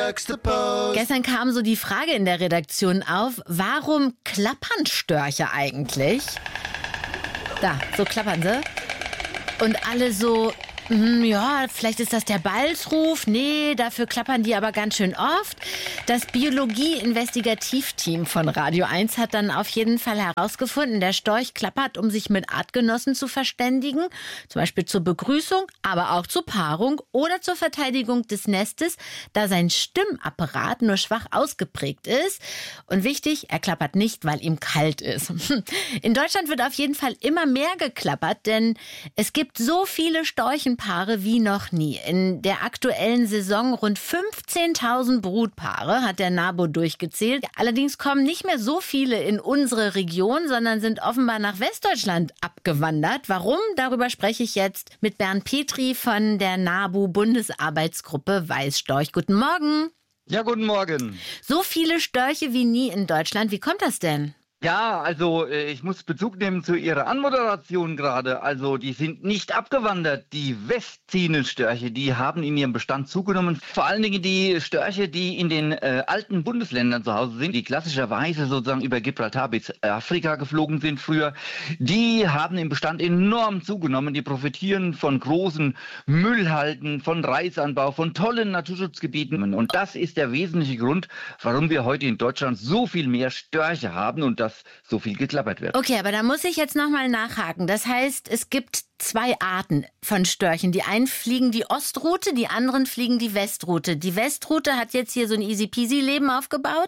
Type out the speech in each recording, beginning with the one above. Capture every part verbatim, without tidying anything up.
Gestern kam so die Frage in der Redaktion auf, warum klappern Störche eigentlich? Da, so klappern sie. Und alle so, hm, ja, vielleicht ist das der Balzruf. Nee, dafür klappern die aber ganz schön oft. Das Biologie-Investigativteam von Radio eins hat dann auf jeden Fall herausgefunden, der Storch klappert, um sich mit Artgenossen zu verständigen. Zum Beispiel zur Begrüßung, aber auch zur Paarung oder zur Verteidigung des Nestes, da sein Stimmapparat nur schwach ausgeprägt ist. Und wichtig, er klappert nicht, weil ihm kalt ist. In Deutschland wird auf jeden Fall immer mehr geklappert, denn es gibt so viele Storchenpaare wie noch nie. In der aktuellen Saison rund fünfzehntausend Brutpaare hat der NABU durchgezählt. Allerdings kommen nicht mehr so viele in unsere Region, sondern sind offenbar nach Westdeutschland abgewandert. Warum? Darüber spreche ich jetzt mit Bernd Petri von der NABU-Bundesarbeitsgruppe Weißstorch. Guten Morgen. Ja, guten Morgen. So viele Störche wie nie in Deutschland. Wie kommt das denn? Ja, also ich muss Bezug nehmen zu Ihrer Anmoderation gerade. Also die sind nicht abgewandert. Die Westzinenstörche, die haben in ihrem Bestand zugenommen. Vor allen Dingen die Störche, die in den äh, alten Bundesländern zu Hause sind, die klassischerweise sozusagen über Gibraltar bis Afrika geflogen sind früher, die haben im Bestand enorm zugenommen. Die profitieren von großen Müllhalden, von Reisanbau, von tollen Naturschutzgebieten. Und das ist der wesentliche Grund, warum wir heute in Deutschland so viel mehr Störche haben und das so viel geklappert wird. Okay, aber da muss ich jetzt nochmal nachhaken. Das heißt, es gibt zwei Arten von Störchen. Die einen fliegen die Ostroute, die anderen fliegen die Westroute. Die Westroute hat jetzt hier so ein easy-peasy-Leben aufgebaut,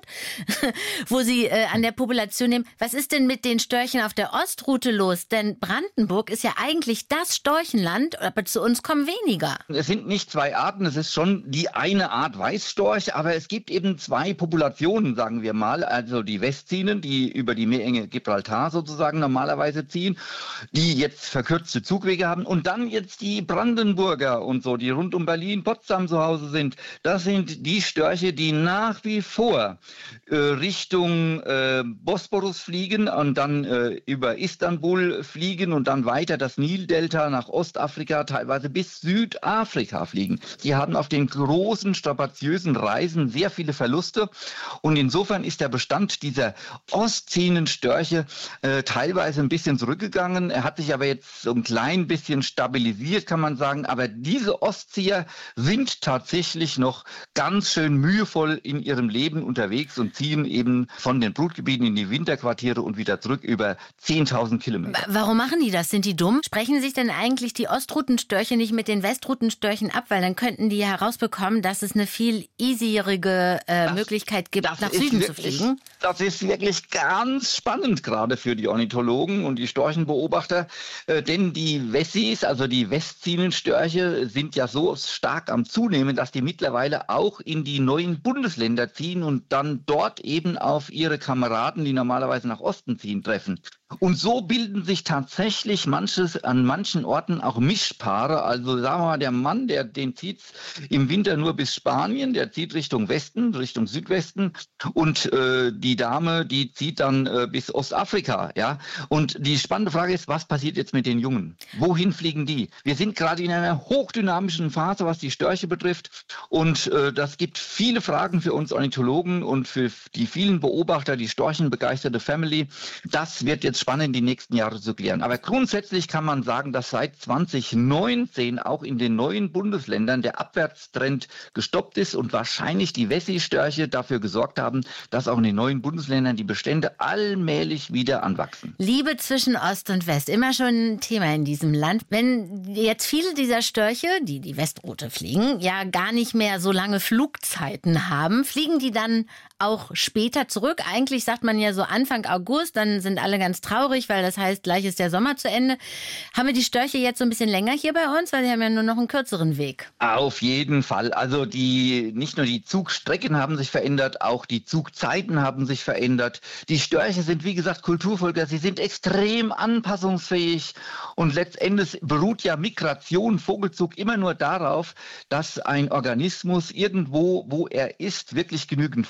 wo sie äh, an der Population nehmen. Was ist denn mit den Störchen auf der Ostroute los? Denn Brandenburg ist ja eigentlich das Storchenland, aber zu uns kommen weniger. Es sind nicht zwei Arten, es ist schon die eine Art Weißstorch, aber es gibt eben zwei Populationen, sagen wir mal. Also die Westzinen, die über die Meerenge Gibraltar sozusagen normalerweise ziehen, die jetzt verkürzte Zugwege haben und dann jetzt die Brandenburger und so, die rund um Berlin, Potsdam zu Hause sind. Das sind die Störche, die nach wie vor äh, Richtung äh, Bosporus fliegen und dann äh, über Istanbul fliegen und dann weiter das Nildelta nach Ostafrika, teilweise bis Südafrika fliegen. Die haben auf den großen, strapaziösen Reisen sehr viele Verluste und insofern ist der Bestand dieser Ostzinenstörche äh, teilweise ein bisschen zurückgegangen. Er hat sich aber jetzt so ein klein bisschen stabilisiert, kann man sagen. Aber diese Ostzieher sind tatsächlich noch ganz schön mühevoll in ihrem Leben unterwegs und ziehen eben von den Brutgebieten in die Winterquartiere und wieder zurück über zehntausend Kilometer. Warum machen die das? Sind die dumm? Sprechen sich denn eigentlich die Ostrutenstörche nicht mit den Westrutenstörchen ab? Weil dann könnten die herausbekommen, dass es eine viel easierige äh, das, Möglichkeit gibt, nach Süden wirklich, zu fliegen. Das ist wirklich ganz spannend gerade für die Ornithologen und die Storchenbeobachter, äh, denn die Wessis, also die Westzinenstörche, sind ja so stark am Zunehmen, dass die mittlerweile auch in die neuen Bundesländer ziehen und dann dort eben auf ihre Kameraden, die normalerweise nach Osten ziehen, treffen. Und so bilden sich tatsächlich manches, an manchen Orten auch Mischpaare. Also sagen wir mal, der Mann, der, den zieht im Winter nur bis Spanien, der zieht Richtung Westen, Richtung Südwesten. Und äh, die Dame, die zieht dann äh, bis Ostafrika. Ja. Und die spannende Frage ist, was passiert jetzt mit den Jungen? Wohin fliegen die? Wir sind gerade in einer hochdynamischen Phase, was die Störche betrifft. Und äh, das gibt viele Fragen für uns Ornithologen und für die vielen Beobachter, die storchenbegeisterte Family. Das wird jetzt spannend, die nächsten Jahre zu klären. Aber grundsätzlich kann man sagen, dass seit zwanzig neunzehn auch in den neuen Bundesländern der Abwärtstrend gestoppt ist und wahrscheinlich die Wessi-Störche dafür gesorgt haben, dass auch in den neuen Bundesländern die Bestände allmählich wieder anwachsen. Liebe zwischen Ost und West, immer schon ein Thema in diesem Land. Wenn jetzt viele dieser Störche, die die Westroute fliegen, ja gar nicht mehr so lange Flugzeiten haben, fliegen die dann auch später zurück? Eigentlich sagt man ja so Anfang August, dann sind alle ganz traurig, weil das heißt, gleich ist der Sommer zu Ende. Haben wir die Störche jetzt so ein bisschen länger hier bei uns, weil sie haben ja nur noch einen kürzeren Weg? Auf jeden Fall. Also die nicht nur die Zugstrecken haben sich verändert, auch die Zugzeiten haben sich verändert. Die Störche sind, wie gesagt, Kulturvölker. Sie sind extrem anpassungsfähig und letztendlich beruht ja Migration, Vogelzug immer nur darauf, dass ein Organismus irgendwo, wo er ist, wirklich genügend Futter hat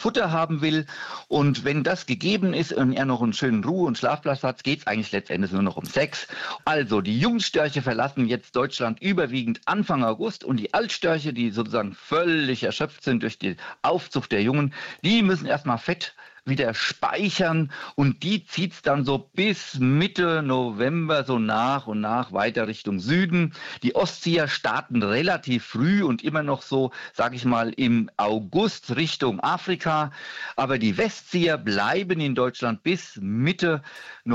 haben will. Und wenn das gegeben ist und er noch einen schönen Ruhe- und Schlafplatz hat, geht es eigentlich letztendlich nur noch um Sex. Also die Jungstörche verlassen jetzt Deutschland überwiegend Anfang August und die Altstörche, die sozusagen völlig erschöpft sind durch die Aufzucht der Jungen, die müssen erstmal Fett wieder speichern und die zieht es dann so bis Mitte November so nach und nach weiter Richtung Süden. Die Ostzieher starten relativ früh und immer noch so, sage ich mal, im August Richtung Afrika, aber die Westzieher bleiben in Deutschland bis Mitte November.